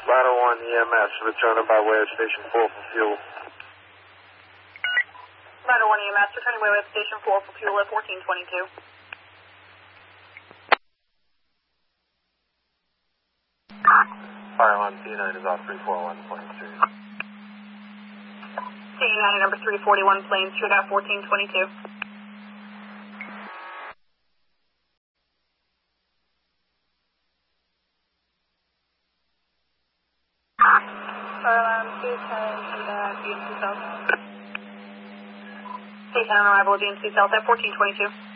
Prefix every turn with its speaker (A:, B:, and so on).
A: Ladder 1 EMS, returning by way of Station 4 for fuel.
B: Ladder 1 EMS, returning by way of Station 4 for fuel at 1422.
A: Fire alarm C9 is off 341.3.
B: C9 number 341, Plain Street at 1422. Fire alarm C10 at BMC South. C10 on arrival at BMC South at 1422.